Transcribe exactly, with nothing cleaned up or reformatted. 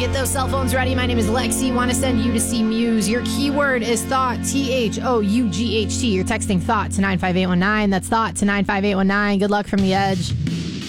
Get those cell phones ready. My name is Lexi. Want to send you to see Muse. Your keyword is thought, T H O U G H T. You're texting thought to nine five eight one nine. That's thought to nine five eight one nine. Good luck from the Edge.